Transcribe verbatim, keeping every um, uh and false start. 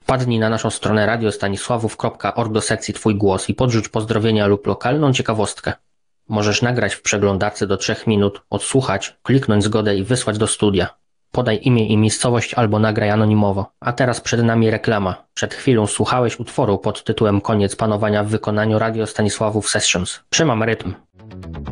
Wpadnij na naszą stronę radiostanisławów kropka org do sekcji Twój głos i podrzuć pozdrowienia lub lokalną ciekawostkę. Możesz nagrać w przeglądarce do trzech minut, odsłuchać, kliknąć zgodę i wysłać do studia. Podaj imię i miejscowość albo nagraj anonimowo. A teraz przed nami reklama. Przed chwilą słuchałeś utworu pod tytułem Koniec panowania w wykonaniu Radio Stanisławów Sessions. Trzymam rytm.